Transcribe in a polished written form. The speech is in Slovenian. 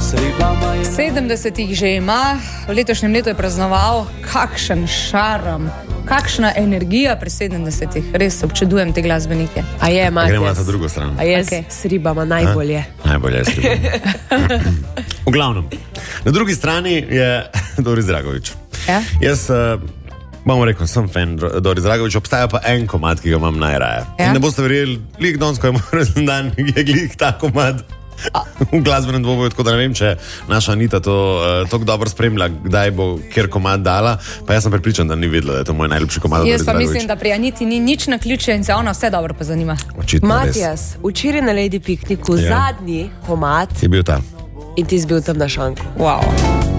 70 že ima, v letošnjem letu je praznoval, kakšen šarm, kakšna energija pri 70. Res občudujem te glasbenike. A je, Matijas? Gremo na ta drugo stran. A je s ribama najbolje? Najbolje je s ribama. V glavnem, na drugi strani je Doris Dragovič. Ja? Jaz, bomo rekel, sem fan Doris Dragovič, obstaja pa en komad, ki ga imam najraje. Ja? In ne boste verjeli, glih Donsko je moj rojstni dan, je glih ta komad. V glasbenem dvoboju, tako da ne vem, če naša Anita to tako dobro spremlja, kdaj bo kjer komad dala, pa jaz sem prepričan, da ni vedela, da je to moj najljubši komad. Jaz pa mislim, da pri Aniti ni nič na ključe in se ona vse dobro pozanima. Matijas, včeraj na Lady Pikniku zadnji komad je bil ta. in ti si bil tam na šanku. Wow.